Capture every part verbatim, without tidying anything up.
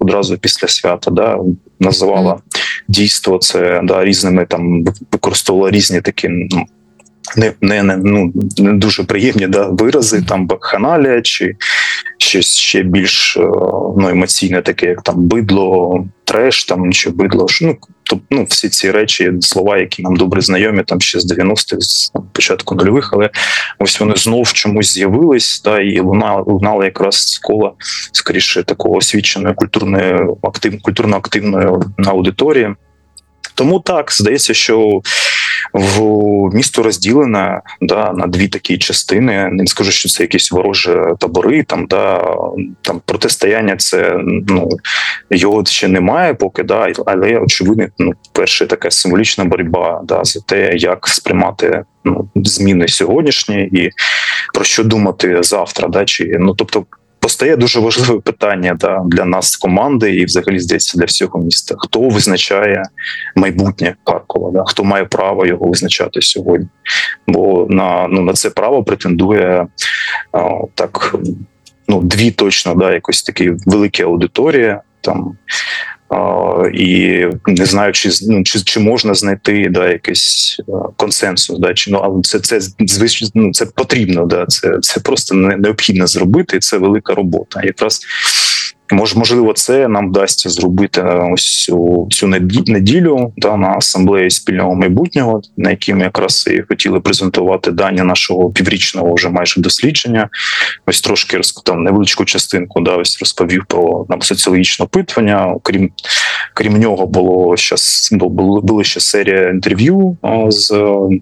одразу після свята, да, називала mm. дійство це, да, різними там, використовувала різні такі, ну, не, не, не, ну, не дуже приємні, да, вирази, там бакханалія чи щось ще більш, ну, емоційне, таке, як там бидло, треш, там, чи бидло, ну, тобто, ну, всі ці речі, слова, які нам добре знайомі, там ще з дев'яностих, з початку нульових, але ось вони знов чомусь з'явились, да, і лунали, лунали якраз кола, скоріше, такого освіченої культурної, актив, культурно-активної аудиторії. Тому так, здається, що в місто розділене, да, на дві такі частини. Не скажу, що це якісь ворожі табори, там, да, там протистояння, це, ну, його ще немає поки, да, але очевидно, ну, перша така символічна боротьба, да, за те, як сприймати, ну, зміни сьогоднішні і про що думати завтра, да, чи, ну, тобто, постає дуже важливе питання, да, для нас, команди, і взагалі, здається, для всього міста. Хто визначає майбутнє Харкова? Да? Хто має право його визначати сьогодні? Бо на, ну, на це право претендує а, так, ну, дві точно, да, якось такі великі аудиторії, там, Uh, і не знаю, чи, ну, чи, чи можна знайти, да, якийсь uh, консенсус, да, чи, ну, але це, це, звичайно, ну, це потрібно, да, це, це просто необхідно зробити, і це велика робота. Якраз, мож, можливо, це нам вдасться зробити ось цю, цю неділю, да, на асамблеї спільного майбутнього, на якій ми якраз і хотіли презентувати дані нашого піврічного вже майже дослідження. Ось трошки там невеличку частинку, да, ось розповів про нам соціологічне опитування. Крім крім нього було щас було, було ще серія інтерв'ю о, з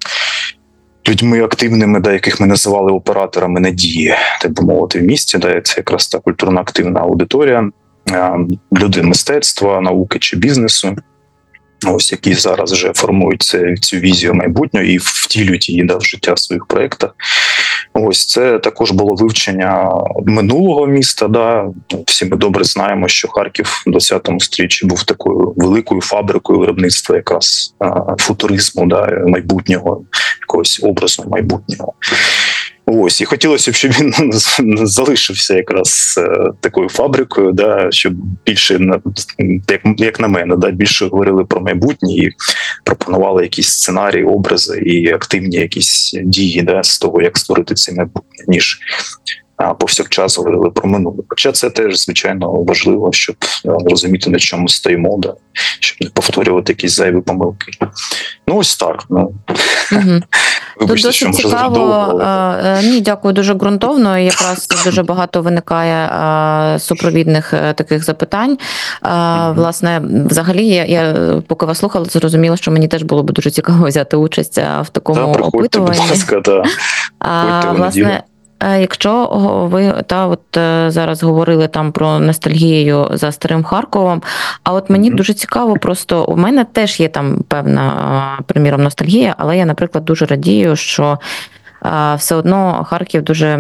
людьми активними, да, яких ми називали операторами надії, так би мовити, в місті. Да, це якраз та культурно-активна аудиторія, люди мистецтва, науки чи бізнесу, ось які зараз вже формують це, цю візію майбутнього і втілюють її, да, в життя в своїх проєктах. Ось це також було вивчення минулого міста. Да. Всі ми добре знаємо, що Харків в двадцятому сторіччі був такою великою фабрикою виробництва якраз футуризму, да, майбутнього, якогось образу майбутнього. Ось, і хотілося б, щоб він залишився якраз такою фабрикою, да, щоб більше, як, як на мене, да, більше говорили про майбутнє і пропонували якісь сценарії, образи і активні якісь дії, да, з того, як створити це майбутнє, ніж а, повсякчас говорили про минуле. Хоча це теж, звичайно, важливо, щоб розуміти, на чому стоїмо, да, щоб не повторювати якісь зайві помилки. Ну, ось так. Ну. Угу. Вибачте, що може цікаво. Довго, але... Ні, дякую, дуже ґрунтовно. Якраз дуже багато виникає а, супровідних а, таких запитань. А, mm-hmm. Власне, взагалі, я, я поки вас слухала, зрозуміла, що мені теж було б дуже цікаво взяти участь в такому да, опитуванні. Будь ласка, да. А, власне, якщо ви та от зараз говорили там про ностальгію за старим Харковом, а от мені mm-hmm. дуже цікаво, просто у мене теж є там певна, приміром, ностальгія, але я, наприклад, дуже радію, що все одно Харків дуже,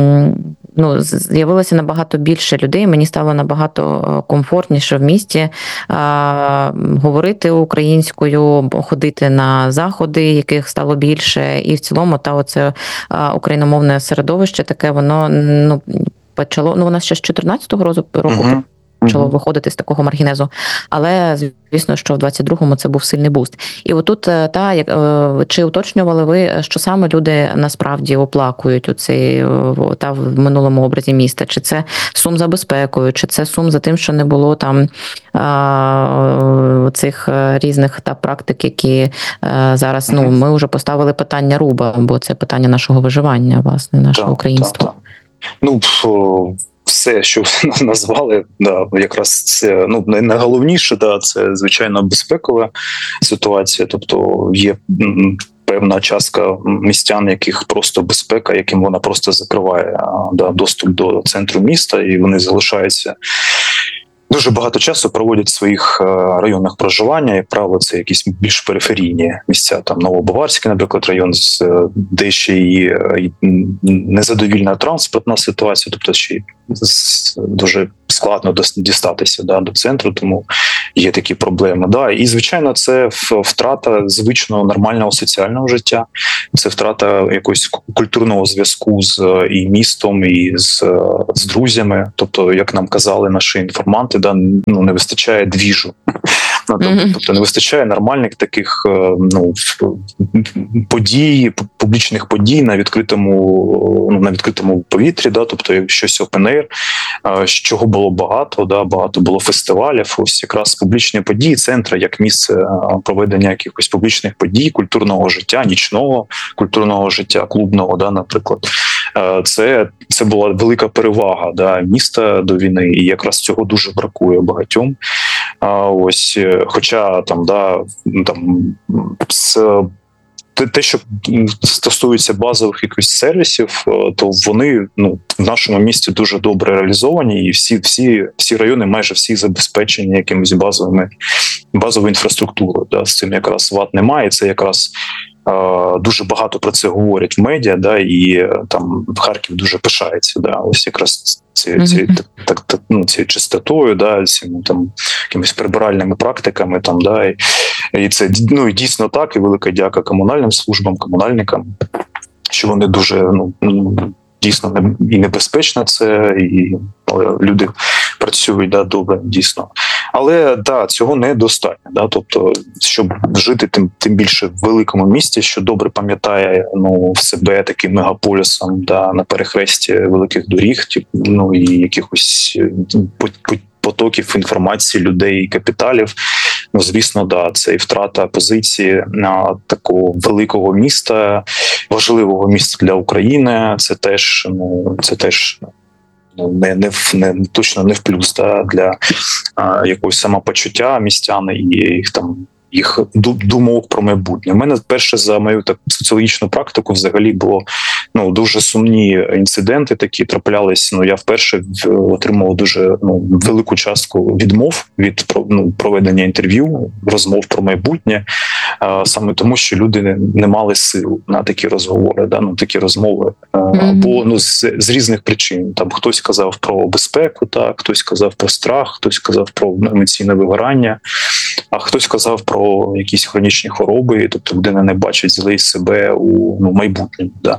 ну, з'явилося набагато більше людей, мені стало набагато комфортніше в місті а, говорити українською, ходити на заходи, яких стало більше, і в цілому та оце а, україномовне середовище таке, воно, ну, почало, ну, воно ще з чотирнадцятого року uh-huh. почало виходити з такого маргінезу. Але, звісно, що в двадцять другому це був сильний буст. І отут, та, як, чи уточнювали ви, що саме люди насправді оплакують у цей, та, в минулому образі міста? Чи це сум за безпекою, чи це сум за тим, що не було там а, цих різних та практик, які а, зараз, ну, ми вже поставили питання руба, бо це питання нашого виживання, власне, нашого українства. Ну, все, що назвали, да, якраз це, ну, найголовніше, да, це, звичайно, безпекова ситуація, тобто є певна частка містян, яких просто безпека, яким вона просто закриває, да, доступ до центру міста, і вони залишаються дуже багато часу проводять в своїх районах проживання, як правило, це якісь більш периферійні місця, там Новобаварський, наприклад, район, де ще і незадовільна транспортна ситуація, тобто ще дуже складно дістатися, да, до центру, тому є такі проблеми. Да. І, звичайно, це втрата звичного нормального соціального життя, це втрата якогось культурного зв'язку з і містом, і з, з друзями. Тобто, як нам казали наші інформанти, да, ну, не вистачає двіжу. Ну, тобто, mm-hmm. тобто не вистачає нормальних таких ну, подій, публічних подій на відкритому, ну, на відкритому повітрі, да, тобто щось open air, чого було багато, да, багато було фестивалів, ось якраз публічні події, центри як місце проведення якихось публічних подій, культурного життя, нічного культурного життя, клубного, да, наприклад. Це, це була велика перевага, да, міста до війни, і якраз цього дуже бракує багатьом. Ось, хоча там, да, там з те, що стосується базових якихось сервісів, то вони, ну, в нашому місті дуже добре реалізовані, і всі, всі, всі райони, майже всі забезпечені якимись базовими базовою інфраструктурою. Да, з цим якраз вад немає. Це якраз е, дуже багато про це говорять в медіа, да, і там Харків дуже пишається. Да, ось якраз цією ці, так, так, ну, цією чистотою, да, цими там якимись прибиральними практиками, там, да, і, і це, ну, і дійсно так, і велика дяка комунальним службам, комунальникам, що вони дуже, ну, дійсно і небезпечно це, і люди працюють, да, добре, дійсно. Але, да, цього недостатньо, да, тобто, щоб жити тим, тим більше в великому місті, що добре пам'ятає, ну, в себе таким мегаполісом, да, на перехресті великих доріг, ну, і якихось потоків інформації, людей і капіталів. Ну, звісно, да, це і втрата позиції на такого великого міста, важливого міста для України. Це теж, ну, це теж не, не, не точно не в плюс, да, для а, якогось самопочуття містян і їх там їх думок про майбутнє. У мене перше за мою так соціологічну практику взагалі було, ну, дуже сумні інциденти такі траплялись. Ну, я вперше отримав дуже, ну, велику частку відмов від, ну, проведення інтерв'ю, розмов про майбутнє, саме тому, що люди не, не мали сил на такі розговори, да, ну, такі розмови. Mm-hmm. Або, ну, з, з різних причин. Там хтось казав про безпеку, так, хтось казав про страх, хтось казав про емоційне вигорання, а хтось казав про якісь хронічні хвороби, тобто людина не бачить злий себе у, ну, майбутньому. Да.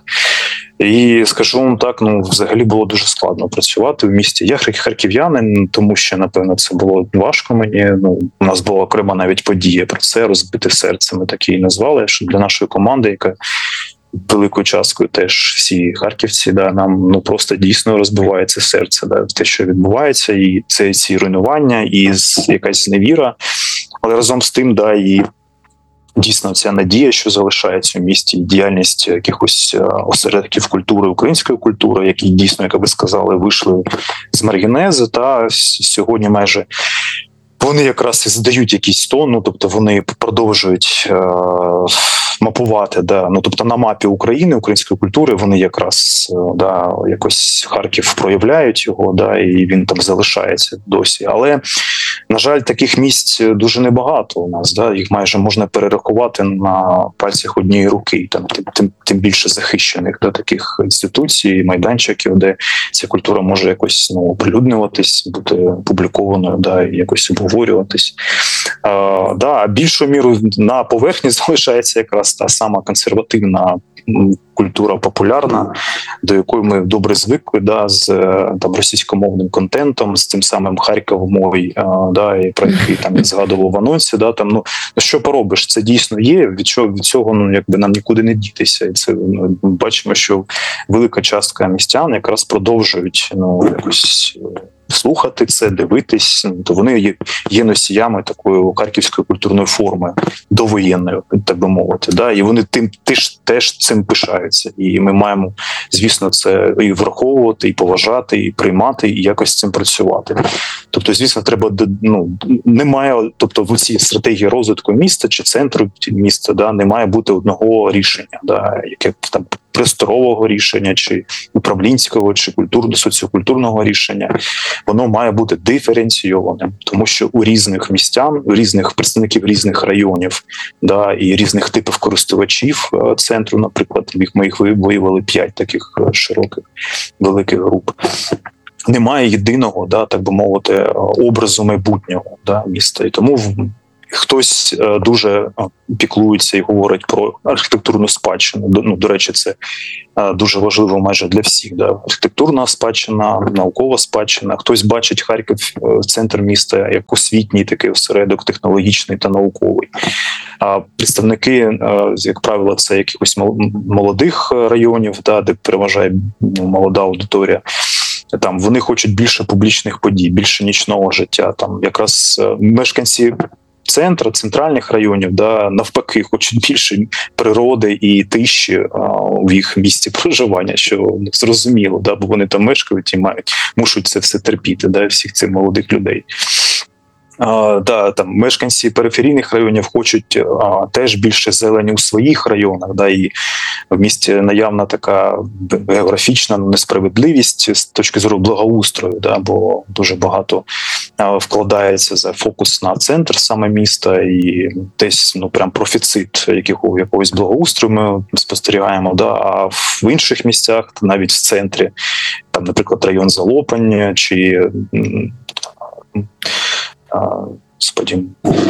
І скажу вам так, ну, взагалі було дуже складно працювати в місті. Я харків'янин, тому що, напевно, це було важко мені. Ну, у нас була окрема навіть подія про це, розбите серце, ми так її назвали, що для нашої команди, яка великою часткою теж всі харківці, да, нам, ну, просто дійсно розбивається серце, да, те, що відбувається, і це ці руйнування, і якась зневіра. Але разом з тим, да, і дійсно ця надія, що залишається в місті, діяльність якихось осередків культури, української культури, які дійсно, як ви сказали, вийшли з маргінези, та сьогодні майже вони якраз і задають якийсь тон, ну, тобто вони продовжують е- мапувати, да, ну, тобто на мапі України, української культури, вони якраз, да, якось Харків проявляють його, да, і він там залишається досі. Але, на жаль, таких місць дуже небагато у нас, да, їх майже можна перерахувати на пальцях однієї руки, там, тим, тим, тим більше захищених, да, таких інституцій, майданчиків, де ця культура може якось, ну, оприлюднюватись, бути публікованою, да, і якось обговорюватись. А, да, більшу міру на поверхні залишається якраз та сама консервативна культура популярна, до якої ми добре звикли, да, з там російськомовним контентом, з тим самим Харків мой, да, і про який там я згадував в анонсі, да, там, ну, що поробиш, це дійсно є, від чого, від цього, ну, якби нам нікуди не дітися. І це, ну, бачимо, що велика частка містян якраз продовжують, ну, якось слухати це, дивитись, то вони є, є носіями такої харківської культурної форми, довоєнної, так би мовити. Да? І вони тим теж, теж цим пишаються. І ми маємо, звісно, це і враховувати, і поважати, і приймати, і якось з цим працювати. Тобто, звісно, треба, ну, немає, тобто в цій стратегії розвитку міста чи центру міста, да, не має бути одного рішення, да, яке там просторового рішення, чи управлінського, чи культурно соціокультурного рішення. Воно має бути диференційованим, тому що у різних містян, у різних представників різних районів, да, і різних типів користувачів центру, наприклад, ми їх виявили п'ять таких широких, великих груп. Немає єдиного, да, так би мовити, образу майбутнього, да, міста. І тому в хтось е, дуже піклується і говорить про архітектурну спадщину. Ну, до речі, це е, дуже важливо майже для всіх. Да? Архітектурна спадщина, наукова спадщина. Хтось бачить Харків, е, центр міста, як освітній такий осередок, технологічний та науковий. А представники, е, як правило, це якихось молодих районів, да, де переважає ну, молода аудиторія. Там вони хочуть більше публічних подій, більше нічного життя. Там якраз е, мешканці центру, центральних районів, да, навпаки, хочуть більше природи і тиші а, в їх місці проживання, що зрозуміло, да, бо вони там мешкають і мають, мушуть це все терпіти, да, всіх цих молодих людей. А, да, там мешканці периферійних районів хочуть а, теж більше зелені у своїх районах, да, і в місті наявна така географічна несправедливість з точки зору благоустрою, да, бо дуже багато а, вкладається за фокус на центр саме міста, і десь ну прям профіцит якого, якогось благоустрою ми спостерігаємо, да, а в інших місцях, навіть в центрі, там, наприклад, район Залопань чи Господи,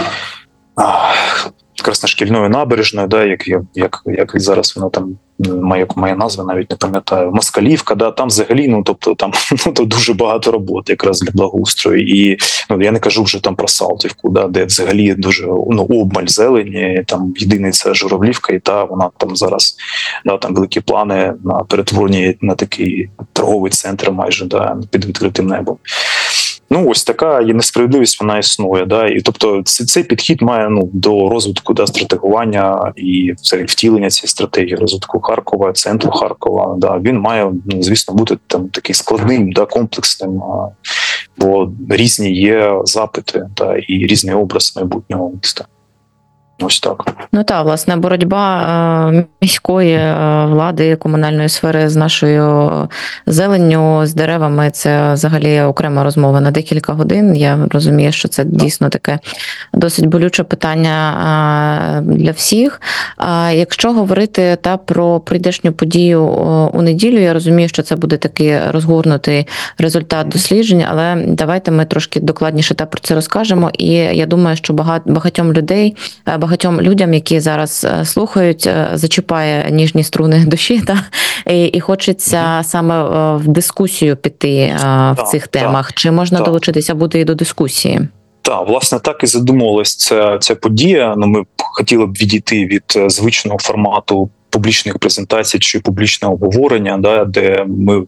Красношкільною набережною, да, як, як, як зараз воно там має, має назва, навіть не пам'ятаю, Москалівка, да, там взагалі, ну, тобто там ну, то дуже багато роботи якраз для благоустрою. І ну, я не кажу вже там про Салтівку, да, де взагалі дуже ну, обмаль зелені, там єдиний це Журавлівка, і та вона там зараз, да, там великі плани на перетворення на такий торговий центр майже, да, під відкритим небом. Ну, ось така є несправедливість, вона існує, да, і тобто цей підхід має ну до розвитку, да, стратегування і втілення цієї стратегії розвитку Харкова, центру Харкова. Да, він має, ну, звісно, бути там такий складним, да, комплексним, бо різні є запити, да, і різний образ майбутнього міста. Ось так. Ну так, власне, боротьба е, міської е, влади, комунальної сфери з нашою зеленню, з деревами – це взагалі окрема розмова на декілька годин. Я розумію, що це дійсно таке досить болюче питання е, для всіх. А якщо говорити та про прийдешню подію у неділю, я розумію, що це буде такий розгорнутий результат досліджень, але давайте ми трошки докладніше та про це розкажемо. І я думаю, що багато, багатьом людей, багатьом людям, які зараз слухають, зачіпає ніжні струни душі, та, і, і хочеться mm-hmm. саме в дискусію піти в так, цих темах. Так, Чи можна так. долучитися буде і до дискусії? Так, власне, так і задумувалась ця, ця подія. Ну, ми хотіли б відійти від звичного формату публічних презентацій чи публічного обговорення, да, де ми е,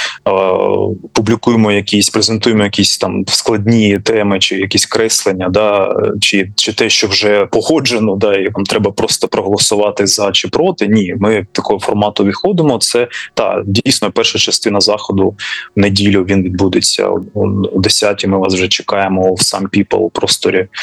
публікуємо якісь, презентуємо якісь там складні теми, чи якісь креслення, да, чи, чи те, що вже погоджено, да, і вам треба просто проголосувати за чи проти. Ні, ми такого формату відходимо. Це та дійсно перша частина заходу в неділю. Він відбудеться о десятій. Ми вас вже чекаємо в Some People просторі. Е,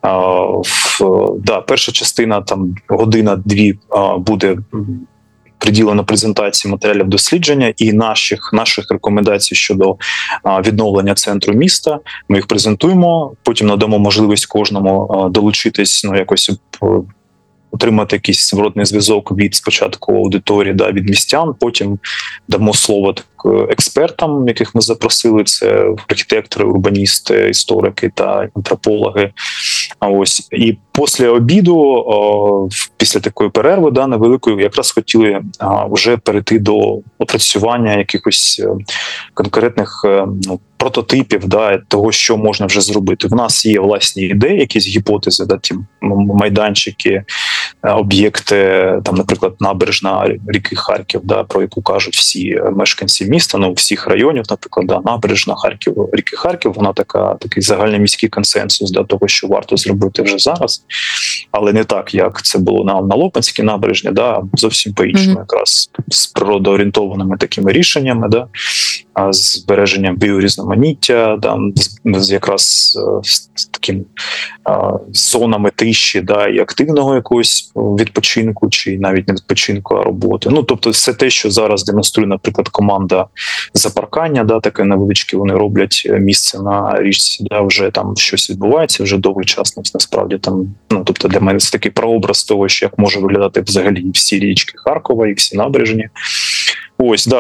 в, да, перша частина там година-дві е, буде приділено презентації матеріалів дослідження і наших наших рекомендацій щодо а, відновлення центру міста. Ми їх презентуємо, потім надамо можливість кожному а, долучитись, ну якось отримати якийсь зворотний зв'язок від спочатку аудиторії, да, від містян, потім дамо слово так, експертам, яких ми запросили, це архітектори, урбаністи, історики та антропологи. А ось і після обіду, о, після такої перерви, да, невеликої, якраз хотіли а, вже перейти до опрацювання якихось конкретних ну, прототипів, да, того, що можна вже зробити. В нас є власні ідеї, якісь гіпотези, да, ті майданчики, об'єкти, там, наприклад, набережна ріки Харків, да, про яку кажуть всі мешканці міста, ну, всіх районів, наприклад, да, набережна Харків, ріки Харків, вона така, такий загальноміський консенсус, да, того, що варто зробити вже зараз, але не так, як це було на, на Лопанській набережні, да, зовсім по-іншому, mm-hmm. якраз з природоорієнтованими такими рішеннями, да, з збереженням біорізноманіття, да, з, якраз з таким а, зонами тиші, да, і активного якогось відпочинку, чи навіть не відпочинку, а роботи. Ну, тобто все те, що зараз демонструє, наприклад, команда запаркання, да, таке невеличке, вони роблять місце на річці, да, вже там щось відбувається, вже довгий час, насправді там, ну, тобто для мене це такий прообраз того, що як може виглядати взагалі всі річки Харкова і всі набережні. Ось, да, ось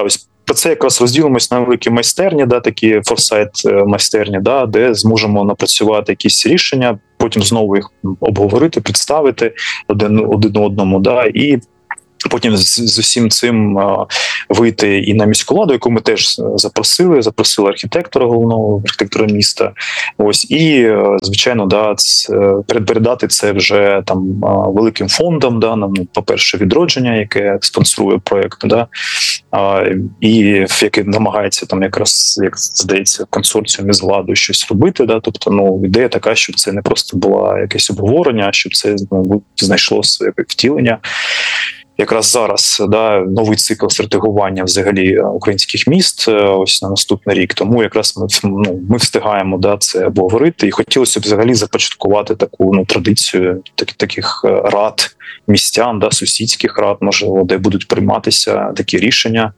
по це якраз розділимось на великі майстерні, да, такі форсайт майстерні, да, де зможемо напрацювати якісь рішення, потім знову їх обговорити, представити один, один одному, да, і потім з, з усім цим а, вийти і на міську владу, яку ми теж запросили, запросили архітектора, головного архітектора міста. Ось, і, звичайно, да, це, передати це вже там великим фондом, да, ну, по-перше, «Відродження», яке спонсорує проєкт, да, а, і яке намагається там якраз, як здається, консорціум з владою щось робити. Да, тобто, ну, ідея така, щоб це не просто було якесь обговорення, а щоб це, ну, знайшло своє втілення. Якраз зараз, да, новий цикл стратегування взагалі українських міст ось на наступний рік. Тому якраз ми, ну, ми встигаємо, да, це обговорити. І хотілося б взагалі започаткувати таку, ну, традицію так, таких рад містян, да, сусідських рад, можливо, де будуть прийматися такі рішення,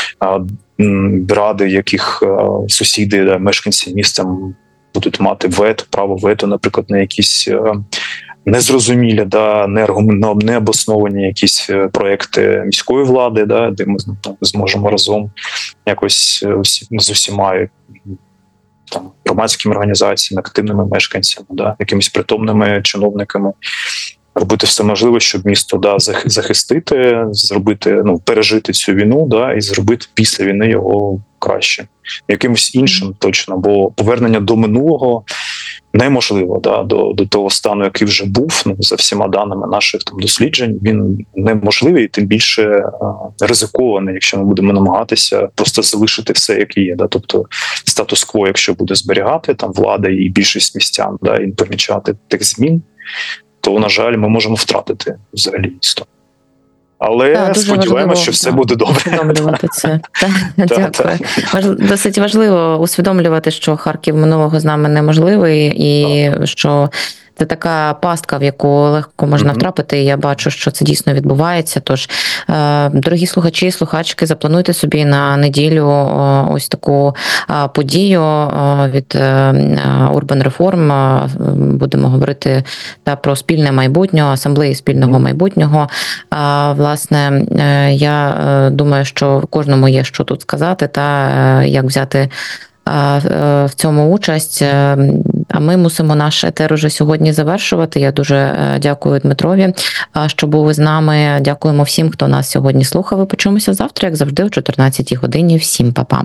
ради, яких сусіди, да, мешканці міста будуть мати вето, право вето, наприклад, на якісь незрозумілі, да, необосновані якісь проекти міської влади, да, де ми зможемо разом якось з усіма там громадськими організаціями, активними мешканцями, да, якимись притомними чиновниками робити все можливе, щоб місто, да, захистити, зробити, ну, пережити цю війну, да, і зробити після війни його краще, якимось іншим точно, бо повернення до минулого неможливо, да, до, до того стану, який вже був, ну, за всіма даними наших там досліджень, він неможливий, і тим більше а, ризикований, якщо ми будемо намагатися просто залишити все, як є. Да, тобто статус-кво, якщо буде зберігати там влада і більшість містян, да, і помічати тих змін, то, на жаль, ми можемо втратити взагалі місто. Але так, сподіваємося, що все так, буде добре. Усвідомлювати це. Дякую. Досить важливо усвідомлювати, що Харків минулого з нами неможливий, і так, що це така пастка, в яку легко можна mm-hmm. втрапити, і я бачу, що це дійсно відбувається. Тож, дорогі слухачі і слухачки, заплануйте собі на неділю ось таку подію від Urban Reform. Будемо говорити та про спільне майбутнє, асамблеї спільного майбутнього. Власне, я думаю, що кожному є що тут сказати та як взяти в цьому участь. А ми мусимо наш етер уже сьогодні завершувати. Я дуже дякую Дмитрові, що був із нами. Дякуємо всім, хто нас сьогодні слухав. І почуємося завтра, як завжди, о чотирнадцятій годині. Всім па-па.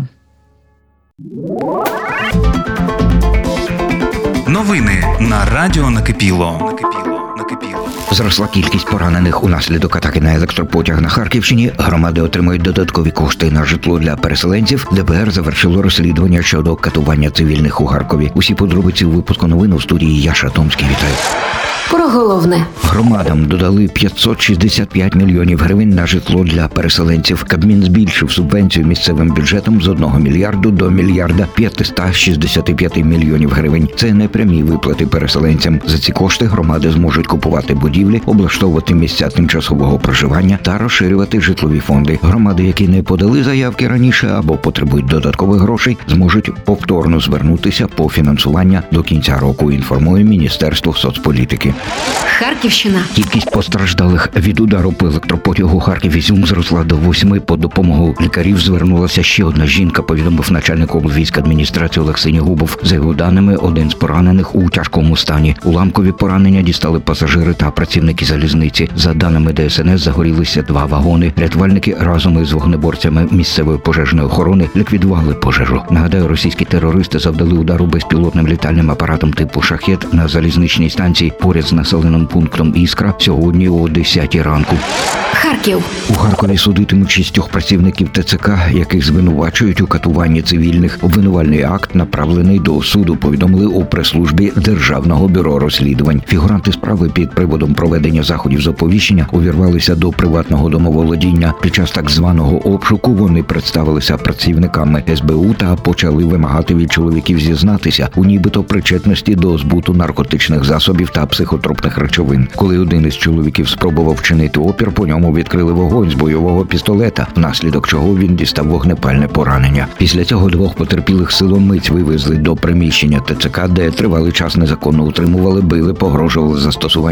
Новини на радіо Накипіло. Зросла кількість поранених унаслідок атаки на електропотяг на Харківщині. Громади отримують додаткові кошти на житло для переселенців. Д Б Р завершило розслідування щодо катування цивільних у Харкові. Усі подробиці у випуску новин у студії Яша Томський. Вітаю. Про головне. Громадам додали п'ятсот шістдесят п'ять мільйонів гривень на житло для переселенців. Кабмін збільшив субвенцію місцевим бюджетом з одного мільярду до мільярда п'ятсот шістдесят п'ять мільйонів гривень. Це не прямі виплати переселенцям. За ці кошти громади зможуть купувати будівлі, облаштовувати місця тимчасового проживання та розширювати житлові фонди. Громади, які не подали заявки раніше або потребують додаткових грошей, зможуть повторно звернутися по фінансування до кінця року, інформує Міністерство соцполітики. Харківщина. Кількість постраждалих від удару по електропотягу Харків-Ізюм зросла до восьми. По допомогу лікарів звернулася ще одна жінка, повідомив начальник облвійськадміністрації Олексій Губов. За його даними, один з поранених у тяжкому стані. Уламкові поранення дістали пасажири та працівники залізниці. За даними Де Ес Ен Ес, загорілися два вагони. Рятувальники разом із вогнеборцями місцевої пожежної охорони ліквідували пожежу. Нагадаю, російські терористи завдали удару безпілотним літальним апаратом типу «Шахет» на залізничній станції поряд з населеним пунктом Іскра сьогодні о десятій ранку. Харків. У Харкові судитимуть шістьох працівників Те Це Ка, яких звинувачують у катуванні цивільних. Обвинувальний акт направлений до суду, повідомили у прес-службі Державного бюро розслідувань. Фігуранти справи під приводом проведення заходів з оповіщення увірвалися до приватного домоволодіння. Під час так званого обшуку вони представилися працівниками Ес Бе У та почали вимагати від чоловіків зізнатися у нібито причетності до збуту наркотичних засобів та психотропних речовин. Коли один із чоловіків спробував вчинити опір, по ньому відкрили вогонь з бойового пістолета, внаслідок чого він дістав вогнепальне поранення. Після цього двох потерпілих силомиць вивезли до приміщення Те Це Ка, де тривалий час незаконно утримували, били, погрожували застосуванням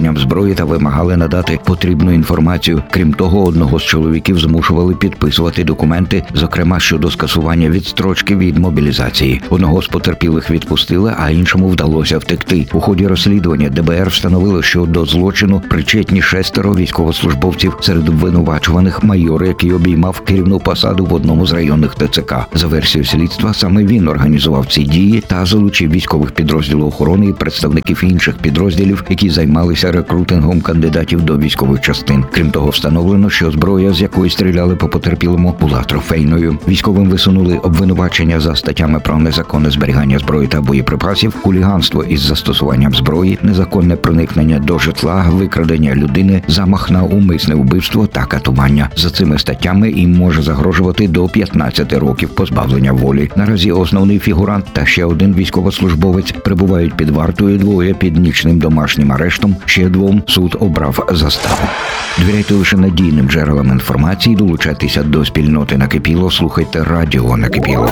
застосуванням зброї та вимагали надати потрібну інформацію. Крім того, одного з чоловіків змушували підписувати документи, зокрема щодо скасування відстрочки від мобілізації. Одного з потерпілих відпустили, а іншому вдалося втекти. У ході розслідування ДБР встановило, що до злочину причетні шестеро військовослужбовців, серед обвинувачуваних майор, який обіймав керівну посаду в одному з районних ТЦК. За версією слідства, саме він організував ці дії та залучив військових підрозділів охорони і представників інших підрозділів, які займалися рекрутингом кандидатів до військових частин. Крім того, встановлено, що зброя, з якої стріляли по потерпілому, була трофейною. Військовим висунули обвинувачення за статтями про незаконне зберігання зброї та боєприпасів, хуліганство із застосуванням зброї, незаконне проникнення до житла, викрадення людини, замах на умисне вбивство та катування. За цими статтями їм може загрожувати до п'ятнадцяти років позбавлення волі. Наразі основний фігурант та ще один військовослужбовець перебувають під вартою, двоє під нічним домашнім арештом, ще двом суд обрав заставу. Довіряйте лише надійним джерелам інформації, долучайтеся до спільноти Накипіло, слухайте радіо Накипіло.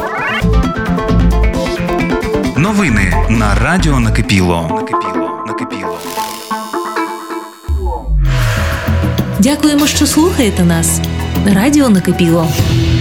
Новини на радіо Накипіло. Накипіло. Накипіло. Дякуємо, що слухаєте нас. Радіо Накипіло.